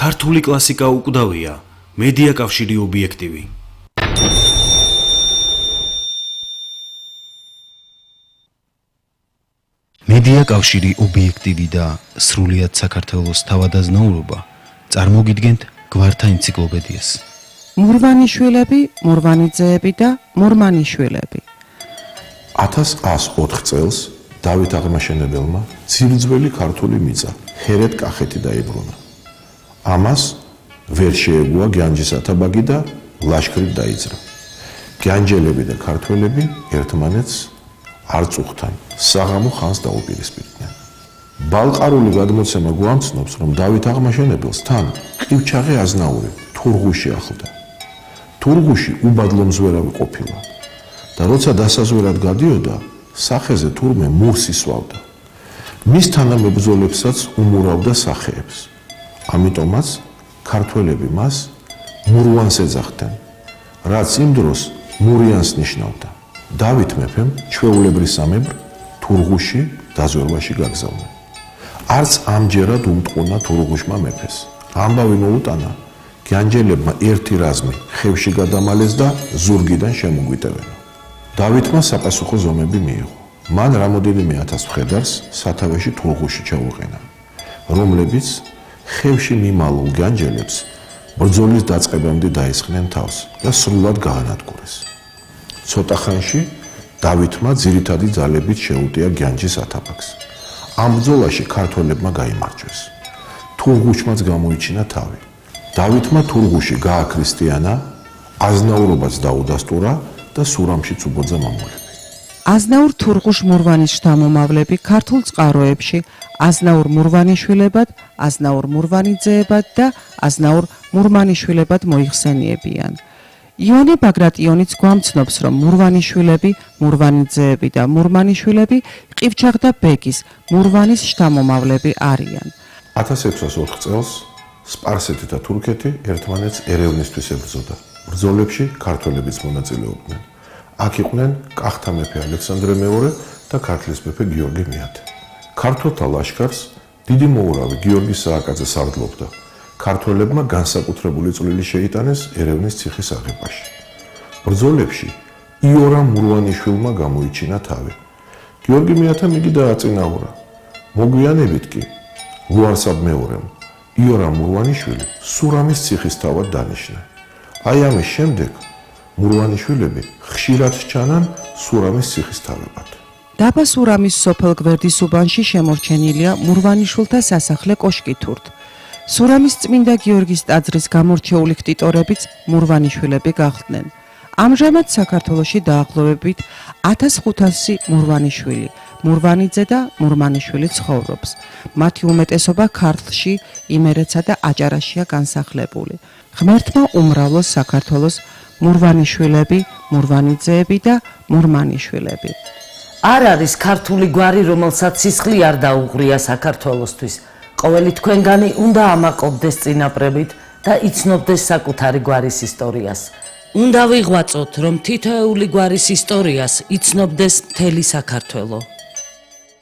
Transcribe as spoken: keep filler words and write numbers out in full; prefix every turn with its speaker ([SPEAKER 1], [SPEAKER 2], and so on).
[SPEAKER 1] ქართული კლასიკა უკვდავია, მედია კავშირი ობიექტივი. მედია კავშირი ობიექტივი და სრულიად საქართველოს თავადაზნაურობა წარმოგიდგენთ გვართა ენციკლოპედიას.
[SPEAKER 2] მურვანიშვილები, მურვანიძეები და მურმანიშვილები.
[SPEAKER 3] ათას ას ოთხ წელს დავით აღმაშენებელმა ძირძველი ქართული მიწა ჰერეთ კახეთი დაიბრუნა. ამას ვერ შეეგუა განჯის ათაბაგი და ლაშქრით დაიძრა. განჯელები და ქართველები ერთმანეთს არ წუხდნენ, საღამო ხანს დაუპირისპირდნენ. ბალყარული გადმოცემა გვამცნობს, რომ დავით აღმაშენებელს თან ყივჩაღი აზნაური თურღუში ახლდა. თურღუში უბადლო მზვერავი ყოფილა და როცა დასაზვერად გადიოდა, სახეზე თურმე მურს ისვავდა. მის თანამებრძოლებსაც უმურავდა სახეებს. ამიტომაც ქართველები მას მურვანს ეძახდნენ, რაც იმ დროს მურიანს ნიშნავდა. დავით მეფემ ჩვეულებრისამებრ თურღუში დაზვერვაში გაგზავნა. არც ამჯერად უმტყუნა თურღუშმა მეფეს. ამბავი მოუტანა, განჯელებმა ერთი რაზმი ხევში გადამალეს და ზურგიდან შემოგვიტევენა. დავითმა საპასუხო ზომები მიიღო. მან რამოდენიმე ათას მხედარს სათავეში თურღუში ჩაუყენა, რომლებიც ხევში მიმალულ განჯელებს ბრძოლის დაწყებამდე დაისხნენ თავს და სრულად გაანადგურეს. ცოტა ხანში დავითმა ძირითადი ძალებით შეუტია განჯის ათაბაგს. ამ ბრძოლაში ქართველებმა გაიმარჯვეს. თურღუშმაც გამოიჩინა თავი. დავითმა თურღუში გააქრისტიანა, აზნაურობაც დაუდასტურა და სურამშიც უბოძა მამულები.
[SPEAKER 2] აზნაურ თურღუშ მურვანის შთამომავლები ქართულ წყაროებში აზნაურ მურვანიშვილებად, აზნაურ მურვანიძეებად და აზნაურ მურმანიშვილებად მოიხსენიებიან. იონე ბაგრატიონიც გვამცნობს, რომ მურვანიშვილები, მურვანიძეები და მურმანიშვილები ყივჩაღ და ბეგის მურვანის შთამომავლები არიან.
[SPEAKER 3] ათას ექვსას ოთხ წელს სპარსეთი და თურქეთი ერთმანეთს ერევნისთვის ებრძოდა. ბრძოლებში ქართველებიც მონაწილეობდნენ. აქ იყვნენ კახთა მეფე ალექსანდრე მეორე და ქართლის მეფე გიორგი მეათე. ქართველთა ლაშქარს დიდი მოურავი გიორგი სააკაძე სარდლობდა. ქართველებმა განსაკუთრებული წვლილი შეიტანეს ერევნის ციხის აღებაში. ბრძოლებში იორამ მურვანიშვილმა გამოიჩინა თავი. გიორგი მეათემ იგი დააწინაურა. მოგვიანებით კი ლუარსაბ მეორემ იორამ მურვანიშვილი სურამის ციხის თავად დანიშნა. აი ამის შემდეგ მურვანიშვილები ხშირად ჩანან სურამის ციხის თავებად.
[SPEAKER 2] დაბა სურამის სოფელ გვერდის უბანში შემორჩენილია მურვანიშვილთა სასახლე კოშკი თურთ. სურამის წმინდა გიორგის ტაძრის გამორჩეული ქტიტორებიც მურვანიშვილები გახდნენ. ამჟამად საქართველოში დაახლოებით ათას ხუთასი მურვანიშვილი, მურვანიძე და მურმანიშვილი ცხოვრობს. მათი უმეტესობა ქართლში, იმერეთსა და აჭარაშია განსახლებული. ღმერთმა უმრავლოს საქართველოს მურვანიშვილები, მურვანიძეები და მურმანიშვილები.
[SPEAKER 4] არ არის ქართული გვარი, რომელსაც სისხლი არ დაუღრია საქართველოსთვის. ყოველი თქვენგანი უნდა ამაყობდეს წინაპრებით და იცნობდეს საკუთარი გვარის ისტორიას. უნდა ვიღვაწოთ, რომ თითოეული გვარის ისტორიას იცნობდეს მთელი საქართველო.